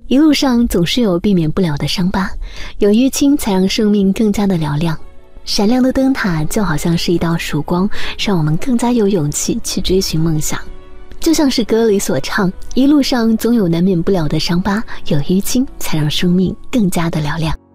一路上总是有避免不了的伤疤，有淤青才让生命更加的嘹亮。闪亮的灯塔就好像是一道曙光，让我们更加有勇气去追寻梦想。就像是歌里所唱，一路上总有难免不了的伤疤，有淤青才让生命更加的嘹亮。